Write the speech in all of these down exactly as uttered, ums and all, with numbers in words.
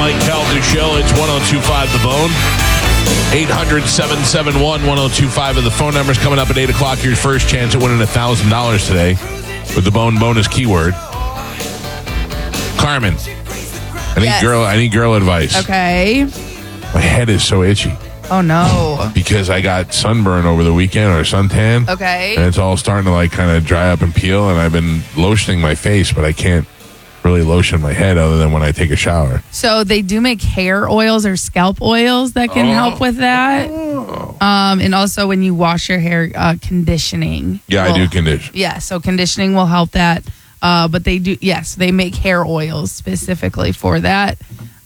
Mike Calta Show. It's one oh two point five The Bone. eight hundred, seven seven one, one oh two five of the phone numbers. Coming up at eight o'clock. Your first chance at winning one thousand dollars today with the Bone bonus keyword. Carmen, I need, yes. girl, I need girl advice. Okay. My head is so itchy. Oh, no. Because I got sunburn over the weekend or suntan. Okay. And it's all starting to like kind of dry up and peel. And I've been lotioning my face, but I can't really lotion my head other than when I take a shower. So they do make hair oils or scalp oils that can Oh. help with that. Um, and also when you wash your hair, uh, conditioning. Yeah, will- I do condition. Yeah, so conditioning will help that. Uh, but they do, yes, they make hair oils specifically for that.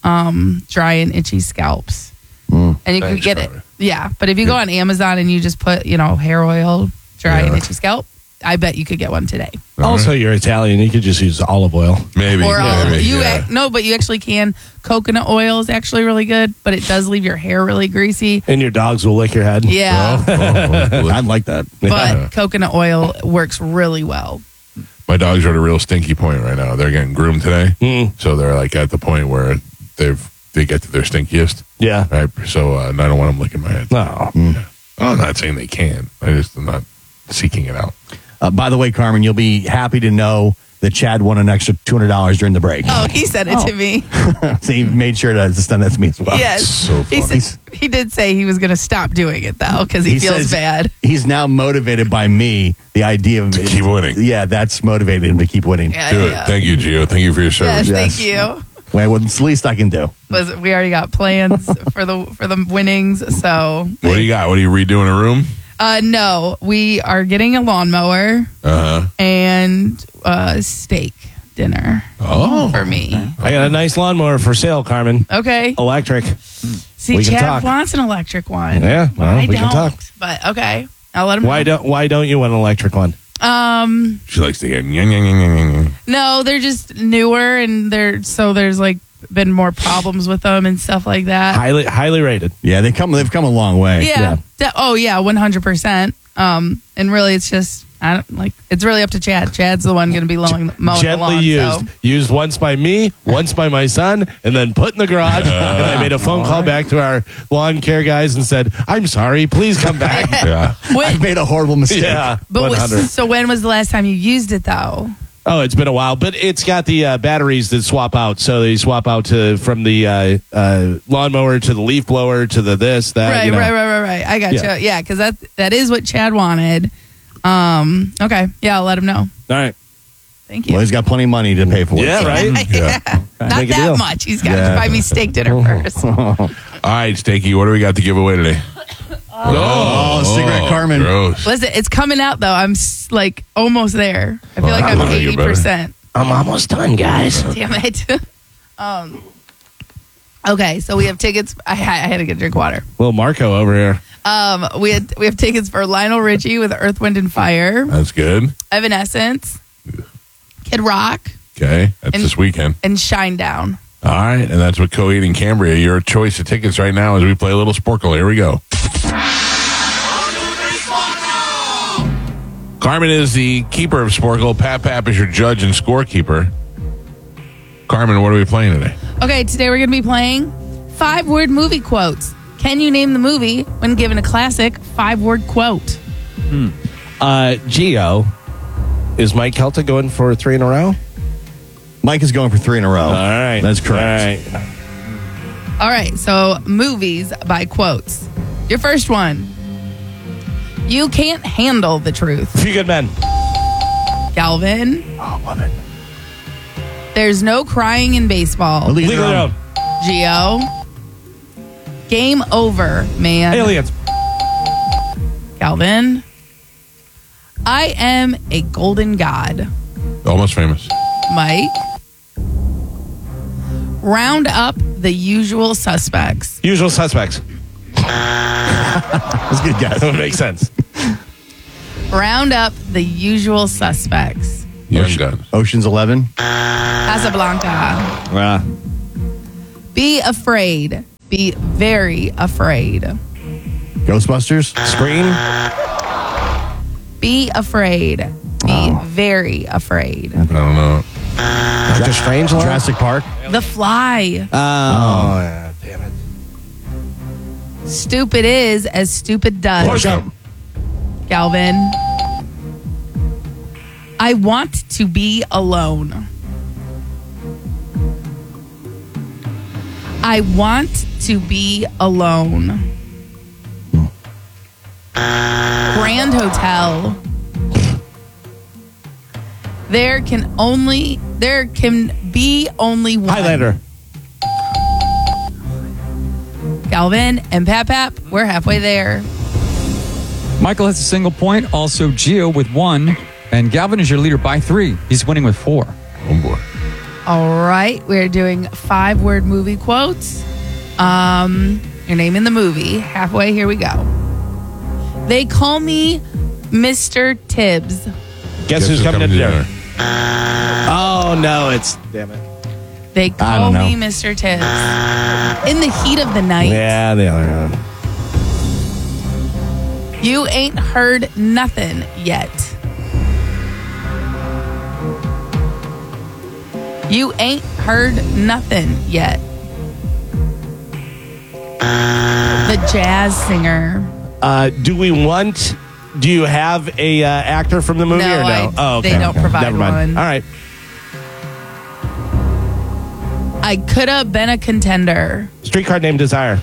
Um, dry and itchy scalps. Mm. And you Thanks, can get it. Carmen. Yeah, but if you go on Amazon and you just put, you know, hair oil, dry and Yeah. itchy scalp, I bet you could get one today. Also, you're Italian. You could just use olive oil. Maybe. Or olive. maybe, You yeah. ac- no, but you actually can. Coconut oil is actually really good, but it does leave your hair really greasy. And your dogs will lick your head. Yeah, Oh, oh, oh. I'd like that. but Yeah. coconut oil works really well. My dogs are at a real stinky point right now. They're getting groomed today. Mm. So they're like at the point where they've they get to their stinkiest. Yeah. Right. So uh, and I don't want them licking my head. No. Oh, I'm not saying they can. I just am not seeking it out. Uh, by the way, Carmen, you'll be happy to know that Chad won an extra two hundred dollars during the break. Oh, he said it to me. So he made sure to send that to me as well. Yes, so he, funny. said, he did say he was going to stop doing it though because he, He feels says- bad. He's now motivated by me. The idea of To keep winning. Yeah, that's motivated him to keep winning. Yeah, Do it. yeah. Thank you, Gio. Thank you for your service. Yes, Yes. thank you. Well, it's the least I can do. Was we already got plans for the for the winnings? So What do you got? What are you redoing a room? uh, no, we are getting a lawnmower Uh huh. and uh, steak dinner Oh. for me. I got a nice lawnmower for sale, Carmen. Okay. Electric. See, we can Chad talk. wants an electric one. Yeah, well, I we don't, can talk. But okay, I'll let him. Why know. don't Why don't you want an electric one? Um, She likes to get. Nyang, nyang, nyang, nyang, nyang. no, they're just newer, and they're so there's like been more problems with them and stuff like that. Highly Highly rated. Yeah, they come. They've come a long way. Yeah. De- oh yeah, one hundred percent. Um, and really, it's just I don't like. It's really up to Chad. Chad's the one going to be mowing, mowing the Gently lawn. used. So. Used once by me, once by my son, and then put in the garage. and I made a phone call back to our lawn care guys and said, I'm sorry, please come back. Yeah. I Wait, made a horrible mistake. yeah. but one what- hundred. so when was the last time you used it though? Oh, it's been a while, but it's got the uh, batteries that swap out. So they swap out to from the uh, uh, lawnmower to the leaf blower to the this, that. Right, you know. right, right, right, right. I got Yeah. you. Yeah, because that that is what Chad wanted. Um. Okay. Yeah, I'll let him know. All right. Thank you. Well, he's got plenty of money to pay for it. Yeah, right? yeah. Not Make a that deal. much. He's got Yeah. to buy me steak dinner first. All right, Stakey. What do we got to give away today? Oh, cigarette Carmen. Gross. Listen, it's coming out though. I'm s- like almost there. I feel Well, like I'm I'm gonna get eighty better. percent. I'm almost done, guys. Damn it. um. Okay, so we have tickets. I, had- I had to get a drink of water. Little Marco over here. Um, we had we have tickets for Lionel Richie with Earth, Wind, and Fire, That's good. Evanescence, Kid Rock, Okay. That's And- this weekend. and Shinedown. All right. And that's with Coed and Cambria. Your choice of tickets right now as we play a little Sporkle. Here we go. Carmen is the keeper of Sporkle. Pat Pap is your judge and scorekeeper. Carmen, what are we playing today? Okay, today we're going to be playing five word movie quotes. Can you name the movie when given a classic five word quote? Uh, Gio, is Mike Kelta going for three in a row? Mike is going for three in a row. All right. That's correct. All right. All right, so movies by quotes. Your first one. You can't handle the truth. Few Good Men. Galvin. Oh, love it. There's no crying in baseball. Legally Legally Wrong. Owned. Geo. Game over, man. Aliens. Galvin. I am a golden god. Almost Famous. Mike. Round up the usual suspects. Usual Suspects. That's a good guess. That would make sense. Round up the usual suspects. Young Guns. Ocean's Eleven. Casablanca. Uh, Be afraid. Be very afraid. Ghostbusters. Screen. Be afraid. Be very afraid. I don't know. Doctor Strangelove? Jurassic Park. The Fly. Oh, yeah, damn it. Stupid is as stupid does. Forrest Gump. Galvin. I want to be alone. I want to be alone. Grand Hotel. There can only there can be only one. Highlander. Galvin and Pap Pap, we're halfway there. Michael has a single point. Also, Gio with one. And Galvin is your leader by three. He's winning with four. Oh, boy. All right, we're doing five word movie quotes. Um, your name in the movie. Halfway, here we go. They call me Mister Tibbs. Guess, who's coming, to dinner? Oh, no, it's... Damn it. They call don't know. me Mister Tibbs. In the heat of the night. Yeah, the other one. You ain't heard nothing yet. You ain't heard nothing yet. The jazz singer. Uh, do we want... Do you have a uh, actor from the movie No, or no? I- oh, okay. they don't okay. provide Never mind. one. All right. I could have been a contender. Streetcar Named Desire.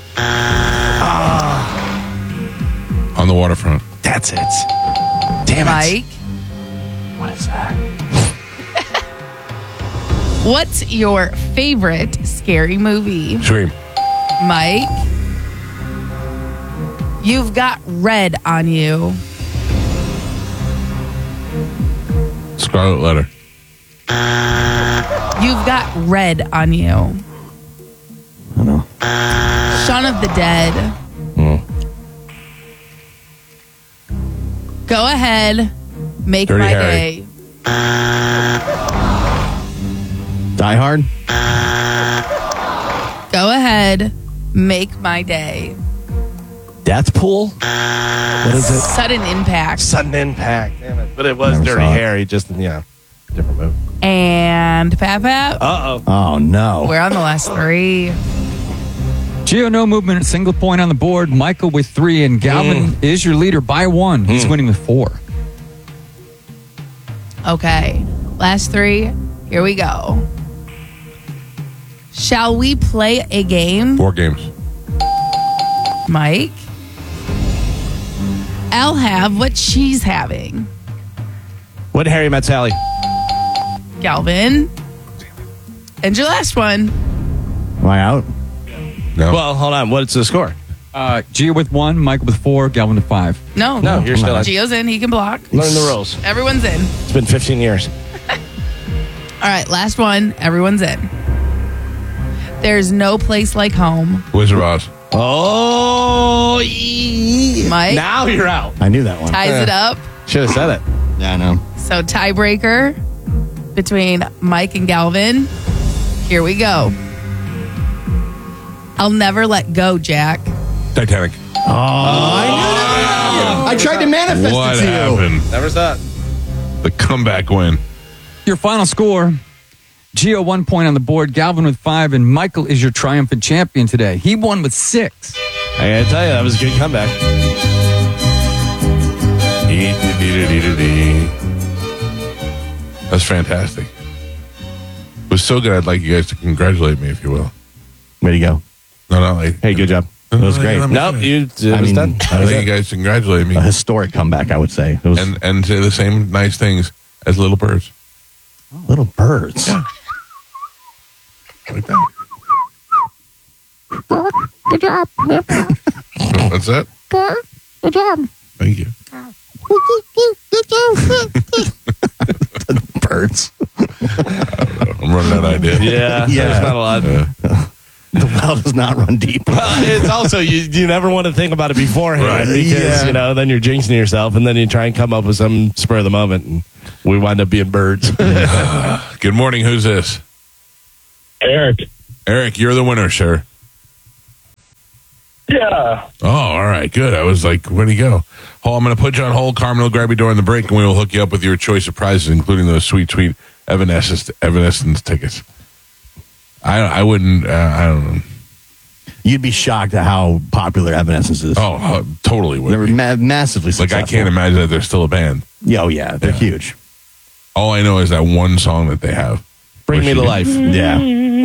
On the waterfront. That's it. Damn Mike. What is that? What's your favorite scary movie? Scream. Mike. You've got red on you. Scarlet Letter. You've got red on you. I don't know. Shaun of the Dead. Go ahead. Make Dirty my Harry. day. Die Hard. Go ahead. Make my day. Death Pool? What is it? Sudden Impact. Sudden Impact. Damn it. But it was Never Dirty saw it. Harry. Just, yeah. Different movie. And Pap Pap. Uh-oh. Oh no. We're on the last three. Gio, no movement, a single point on the board. Michael with three, and Galvin is your leader by one. He's winning with four. Okay. Last three. Here we go. Shall we play a game? Four games. Mike. I'll have what she's having. When Harry Met Sally. Galvin. And your last one. Am I out? No. Well, hold on. What's the score? Uh, Gio with one, Michael with four, Galvin with five. No. No, you're still on. Gio's in. He can block. Learn the rules. Everyone's in. It's been fifteen years. All right. Last one. Everyone's in. There's no place like home. Wizard of Oz. Oh, yeah. Mike. Now you're out. I knew that one. Ties it up. Should have said it. Yeah, I know. So tiebreaker between Mike and Galvin. Here we go. I'll never let go, Jack. Titanic. I tried to manifest What it to you. happened? Never saw it. The comeback win. Your final score. Gio one point on the board, Galvin with five, and Michael is your triumphant champion today. He won with six. I gotta tell you, that was a good comeback. That's fantastic. It was so good, I'd like you guys to congratulate me, if you will. Way to go. No, no. Like, Hey, good job. It was great. Nope, you, it I was mean, done. I'd like you guys to congratulate me A historic comeback, I would say. It was and, and say the same nice things as little birds. little birds. Like that. Good job. What's that? Good job. Thank you. Birds. I'm running out of ideas. Yeah, Yeah. there's not a lot. The well does not run deep. It's also, you, you never want to think about it beforehand Right. because, Yeah. you know, then you're jinxing yourself and then you try and come up with some spur of the moment and we wind up being birds. Good morning. Who's this? Eric. Eric, you're the winner, sir. Yeah. Oh, all right. Good. I was like, where'd he go? Oh, I'm going to put you on hold. Carmen will grab you during the break, and we will hook you up with your choice of prizes, including those sweet, sweet Evanescence Evanescence tickets. I I wouldn't. Uh, I don't know. You'd be shocked at how popular Evanescence is. Oh, uh, totally would. They're be. ma- massively Like successful. I can't imagine that they're still a band. Yeah, oh, yeah. They're Yeah. huge. All I know is that one song that they have. Bring Where Me to she- Life. Yeah.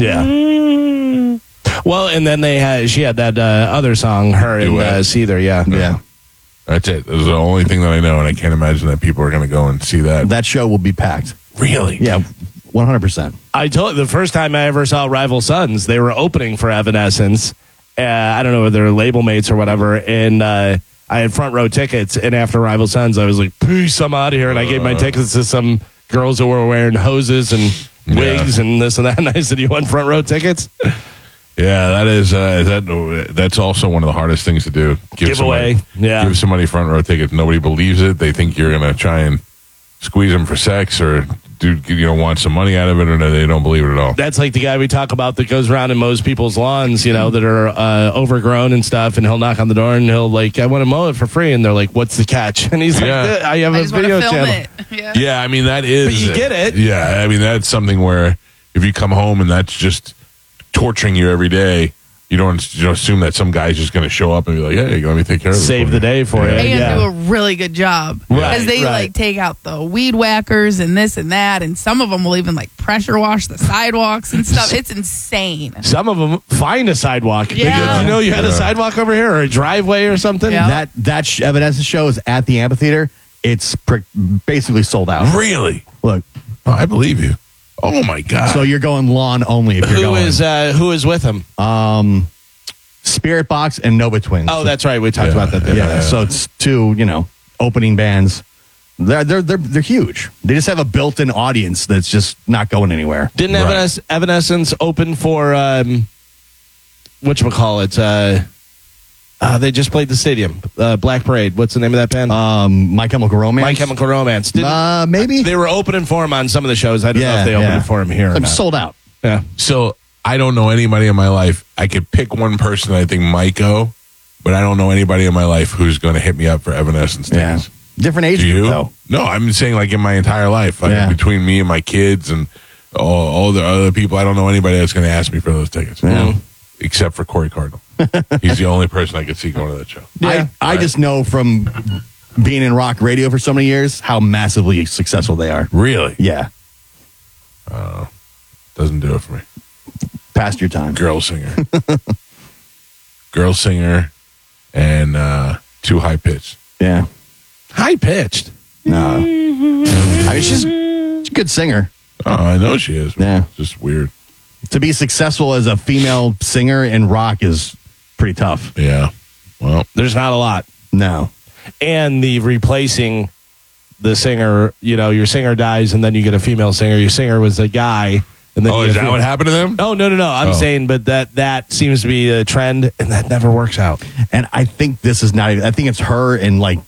Yeah. Well, and then they had she had that uh, other song, her and Duet. uh, Seether. Yeah. Yeah. That's it. That's the only thing that I know, and I can't imagine that people are going to go and see that. That show will be packed. Really? Yeah, one hundred percent. I told the first time I ever saw Rival Sons, they were opening for Evanescence. Uh, I don't know if they're label mates or whatever, and uh, I had front row tickets. And after Rival Sons, I was like, "Peace, I'm out of here." And I gave my tickets to some girls who were wearing hoses and wigs Yeah. and this and that. And I said, "You want front row tickets?" Yeah, that is uh, that. That's also one of the hardest things to do. Give somebody, away. Yeah. give somebody front row tickets. Nobody believes it. They think you're going to try and squeeze them for sex or do you know want some money out of it, or they don't believe it at all. That's like the guy we talk about that goes around and mows people's lawns, you know, that are uh, overgrown and stuff. And he'll knock on the door and he'll like, "I want to mow it for free." And they're like, "What's the catch?" And he's Yeah. like, "I have I a just want video to film channel." it. Yeah. Yeah, I mean that is. But you get it. Yeah, I mean that's something where if you come home and that's just torturing you every day, you don't, you don't assume that some guy's just going to show up and be like, "Hey, let me take care of it." Save for the you." day for you. And Yeah. do a really good job Right, because they right. like take out the weed whackers and this and that, and some of them will even like pressure wash the sidewalks and stuff. It's insane. Some of them find a sidewalk. Yeah. Did you know you had a Yeah. sidewalk over here or a driveway or something? Yeah. That that sh- Evanescence show is at the amphitheater. It's pr- basically sold out. Really? Look, Oh, I believe you. Oh my god. so you're going lawn only if you're Who going. is uh, who is with him? um, Spirit Box and Nova Twins. Oh, that's right. We talked Yeah. about that. the yeah. other day. So it's two, you know, opening bands. They're they're they're they're huge. They just have a built-in audience that's just not going anywhere. Didn't Right. Evanes- Evanescence open for um, whatchamacallit? Uh, uh, they just played the stadium. Uh, Black Parade. What's the name of that band? Um, My Chemical Romance. My Chemical Romance. Didn't- Uh, maybe. they were opening for him on some of the shows. I don't know Yeah, if they opened yeah. for him here. Or I'm not. sold out. Yeah. So I don't know anybody in my life. I could pick one person I think might go, but I don't know anybody in my life who's going to hit me up for Evanescence Yeah. tickets. Different age Do group you? though. No, I'm saying like in my entire life, like, Yeah. between me and my kids and all, all the other people, I don't know anybody that's going to ask me for those tickets. Yeah. Except for Corey Cardinal. He's the only person I could see going to that show. I, I just know from being in rock radio for so many years how massively successful they are. Really? Yeah. Doesn't do it for me. Past your time. Girl singer. Girl singer and uh, too high pitched. Yeah. High pitched. No. I mean, she's, she's a good singer. Oh, I know she is. Yeah. It's just weird. To be successful as a female singer in rock is pretty tough. Yeah. Well, There's not a lot. No. And the replacing the singer, you know, your singer dies and then you get a female singer. Your singer was a guy. And then oh, you is get a that fe- what happened to them? Oh, no, no, no. I'm Oh. saying, but that that seems to be a trend and that never works out. And I think this is not even, I think it's her and like,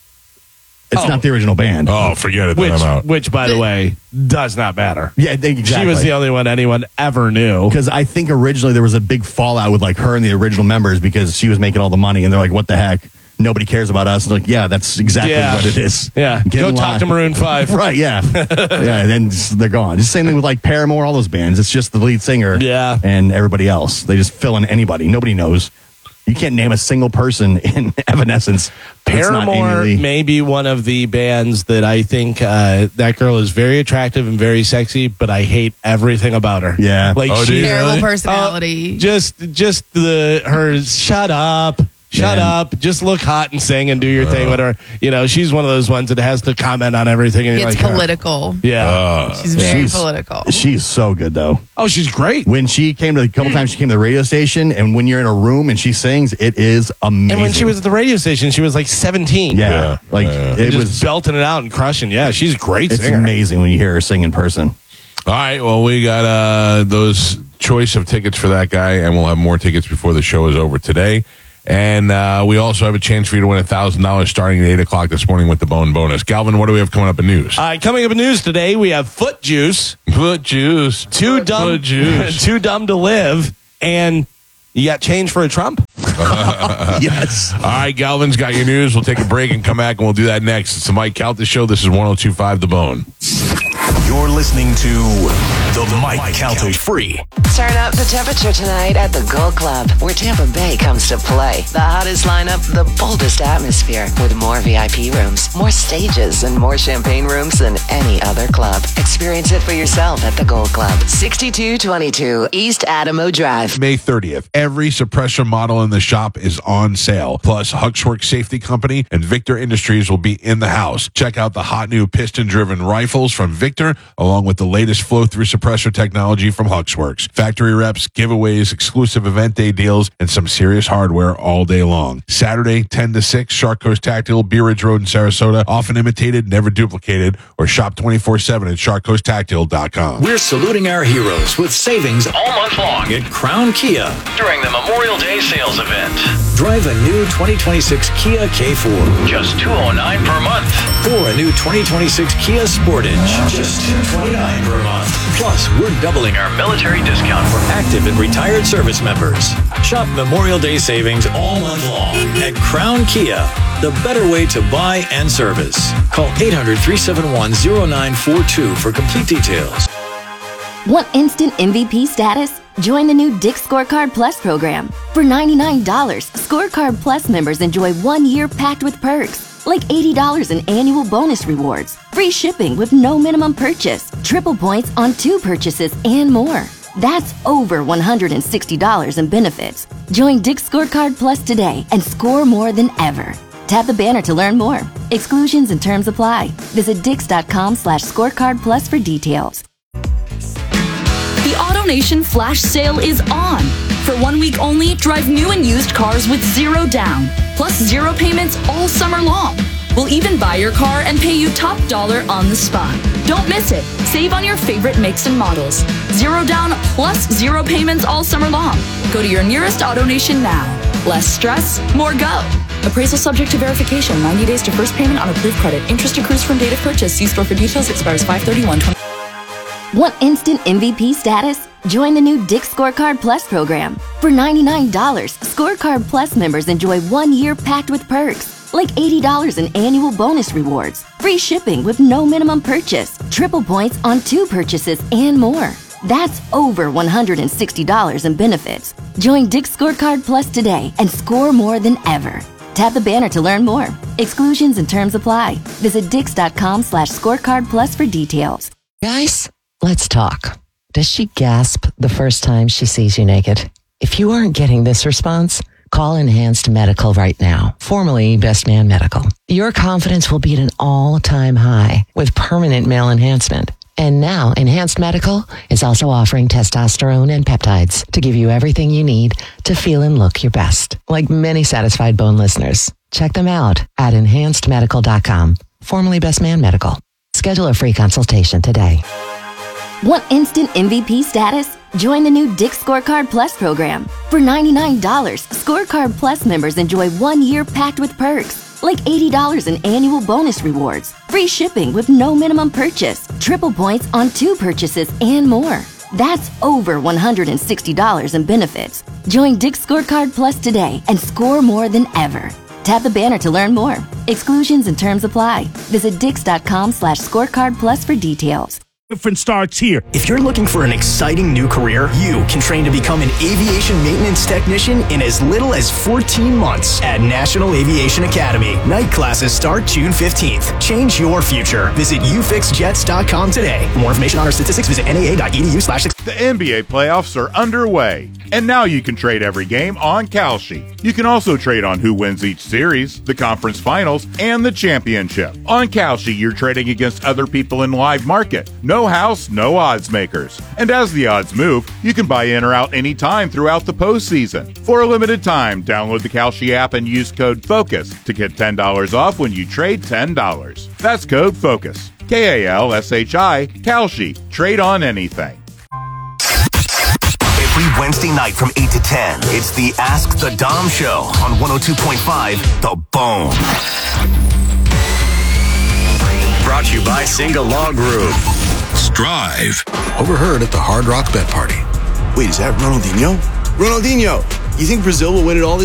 it's Oh. not the original band. Oh, forget it. Then Which, I'm out. which, by the way, does not matter. Yeah, they, exactly. She was the only one anyone ever knew. Because I think originally there was a big fallout with like her and the original members because she was making all the money and they're like, what the heck? Nobody cares about us. And they're like, yeah, that's exactly Yeah. what it is. Yeah. Get Go in talk line. to Maroon five. Right, yeah. yeah, and then just- they're gone. It's the same thing with like Paramore, all those bands. It's just the lead singer Yeah. and everybody else. They just fill in anybody. Nobody knows. You can't name a single person in Evanescence. that's not Amy Paramore Lee. may be one of the bands that I think uh, that girl is very attractive and very sexy, but I hate everything about her. Yeah. like Oh, do she you? Terrible Really? personality. Uh, just just the her shut up. Shut Man. up. Just look hot and sing and do your thing with her. You know, she's one of those ones that has to comment on everything. And you're it's like, political. yeah. Uh, She's very She's- political. She's so good though. oh, she's great. When she came to a couple times, she came to the radio station, and when you're in a room and she sings, it is amazing. And when she was at the radio station, she was like seventeen. yeah, Yeah. like Yeah. And it just was. belting it out and crushing. Yeah, she's a great It's singer. amazing when you hear her sing in person. All right. Well, we got uh, those choice of tickets for that guy, and we'll have more tickets before the show is over today. And uh, we also have a chance for you to win one thousand dollars starting at eight o'clock this morning with the Bone Bonus. Galvin, what do we have coming up in news? Uh, coming up in news today, we have Foot Juice. Foot juice. Too dumb, Foot juice. too dumb to live, and you got change for a Trump. Yes. All right, Galvin's got your news. We'll take a break and come back, and we'll do that next. It's the Mike Calta Show. This is one oh two point five The Bone. You're listening to The Mike Calta Free. Turn up the temperature tonight at the Gold Club, where Tampa Bay comes to play. The hottest lineup, the boldest atmosphere, with more V I P rooms, more stages, and more champagne rooms than any other club. Experience it for yourself at the Gold Club, sixty-two twenty-two East Adamo Drive. May thirtieth, every suppressor model in the shop is on sale. Plus, Huxworks Safety Company and Victor Industries will be in the house. Check out the hot new piston-driven rifles from Victor, along with the latest flow-through suppressor technology from Huxworks. Factory reps, giveaways, exclusive event day deals, and some serious hardware all day long. Saturday, ten to six, Shark Coast Tactile, Bee Ridge Road in Sarasota. Often imitated, never duplicated. Or shop twenty-four seven at shark coast tactile dot com. We're saluting our heroes with savings all month long at Crown Kia during the Memorial Day sales event. Drive a new twenty twenty-six Kia K four, just two hundred nine dollars per month. Or a new twenty twenty-six Kia Sportage, just two hundred twenty-nine dollars per month. Plus, we're doubling our military discount for active and retired service members. Shop Memorial Day savings all month long at Crown Kia, the better way to buy and service. Call eight hundred, three seven one, zero nine four two for complete details. Want instant M V P status? Join the new Dick's Scorecard Plus program. For ninety-nine dollars, Scorecard Plus members enjoy one year packed with perks, like eighty dollars in annual bonus rewards, free shipping with no minimum purchase, triple points on two purchases, and more. That's over one hundred sixty dollars in benefits. Join Dick's Scorecard Plus today and score more than ever. Tap the banner to learn more. Exclusions and terms apply. Visit dix.com slash scorecard plus for details. The AutoNation Flash Sale is on. For one week only, drive new and used cars with zero down, plus zero payments all summer long. We'll even buy your car and pay you top dollar on the spot. Don't miss it. Save on your favorite makes and models. Zero down plus zero payments all summer long. Go to your nearest AutoNation now. Less stress, more go. Appraisal subject to verification. ninety days to first payment on approved credit. Interest accrues from date of purchase. See store for details. Expires five thirty-one twenty. Want instant M V P status? Join the new Dick's Scorecard Plus program. For ninety-nine dollars, Scorecard Plus members enjoy one year packed with perks, like eighty dollars in annual bonus rewards, free shipping with no minimum purchase, triple points on two purchases, and more. That's over one hundred sixty dollars in benefits. Join Dick's Scorecard Plus today and score more than ever. Tap the banner to learn more. Exclusions and terms apply. Visit dix.com slash scorecard plus for details. Guys, let's talk. Does she gasp the first time she sees you naked? If you aren't getting this response, call Enhanced Medical right now, formerly Best Man Medical. Your confidence will be at an all-time high with permanent male enhancement. And now, Enhanced Medical is also offering testosterone and peptides to give you everything you need to feel and look your best. Like many Satisfied Bone listeners, check them out at enhanced medical dot com, formerly Best Man Medical. Schedule a free consultation today. Want instant M V P status? Join the new Dick's Scorecard Plus program. For ninety-nine dollars, Scorecard Plus members enjoy one year packed with perks, like eighty dollars in annual bonus rewards, free shipping with no minimum purchase, triple points on two purchases, and more. That's over one hundred sixty dollars in benefits. Join Dick's Scorecard Plus today and score more than ever. Tap the banner to learn more. Exclusions and terms apply. Visit dix.com slash scorecard plus for details. Different starts here. If you're looking for an exciting new career, you can train to become an aviation maintenance technician in as little as fourteen months at National Aviation Academy. Night classes start June fifteenth. Change your future. Visit u fix jets dot com today. For more information on our statistics, visit n a a dot e d u slash The N B A playoffs are underway, and now you can trade every game on Kalshi. You can also trade on who wins each series, the conference finals, and the championship. On Kalshi, you're trading against other people in live market. No house, no odds makers. And as the odds move, you can buy in or out anytime throughout the postseason. For a limited time, download the Kalshi app and use code FOCUS to get ten dollars off when you trade ten dollars. That's code FOCUS. K A L S H I, Kalshi. Trade on anything. Every Wednesday night from eight to ten, it's the Ask the Dom Show on one oh two point five The Bone. Brought to you by Single Log Group. Strive. Overheard at the Hard Rock Bet Party. Wait, is that Ronaldinho? Ronaldinho, you think Brazil will win it all this